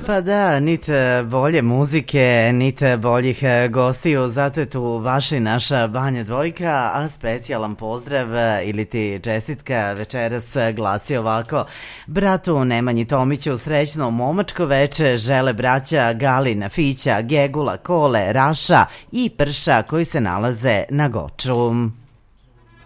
Pa da, nit bolje muzike, nit boljih gostiju, zato je tu vaša i naša Banja Dvojka, a specijalan pozdrav ili ti čestitka večeras glasi ovako: bratu Nemanji Tomiću srećno momačko veče žele braća Galina, Fića, Gegula, Kole, Raša i Prša koji se nalaze na Goču.